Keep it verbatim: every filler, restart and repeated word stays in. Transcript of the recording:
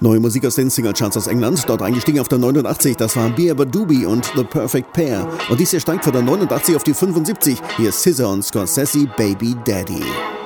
Neue Musik aus den Singlecharts aus England, dort eingestiegen auf der neunundachtzig, das waren Beerba Doobie und The Perfect Pair. Und dies hier steigt von der neunundachtzig auf die fünfundsiebzig, hier ist S Z A und Scorsese, Baby Daddy.